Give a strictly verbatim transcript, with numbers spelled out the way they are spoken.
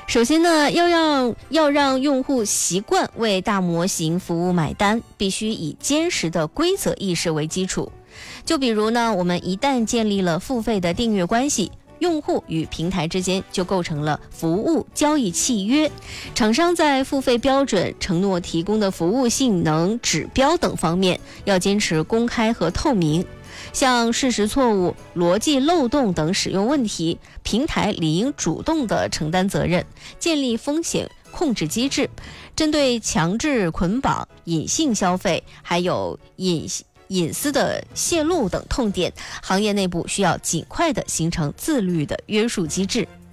首先呢，要让要让用户习惯为大模型服务买单，必须以坚实的规则意识为基础。就比如呢，我们一旦建立了付费的订阅关系，用户与平台之间就构成了服务交易契约，厂商在付费标准、承诺提供的服务性能指标等方面要坚持公开和透明。像事实错误、逻辑漏洞等使用问题，平台理应主动地承担责任，建立风险控制机制。针对强制捆绑、隐性消费，还有隐隐私的泄露等痛点，行业内部需要尽快地形成自律的约束机制。